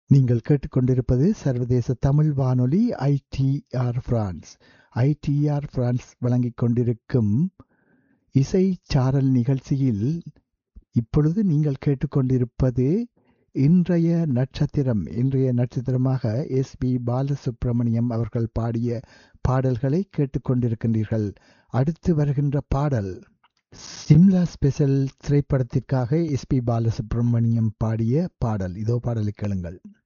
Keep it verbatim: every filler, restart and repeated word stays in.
நீங்கள் கேட்டுக்கொண்டிருப்பது சர்வதேச தமிழ் வானொலி ஐடிஆர் பிரான்ஸ். ஐடிஆர் பிரான்ஸ் வழங்கிக் கொண்டிருக்கும் இசை சாரல் நிகழ்ச்சியில் இப்பொழுது நீங்கள் கேட்டுக்கொண்டிருப்பது இன்றைய நட்சத்திரம். இன்றைய நட்சத்திரமாக எஸ் பி பாலசுப்ரமணியம் அவர்கள் பாடிய பாடல்களை கேட்டுக்கொண்டிருக்கின்றீர்கள். அடுத்து வருகின்ற பாடல் சிம்லா ஸ்பெஷல் திரைப்படத்திற்காக எஸ் பி பாலசுப்ரமணியம் பாடிய பாடல். இதோ பாடலை கேளுங்கள்.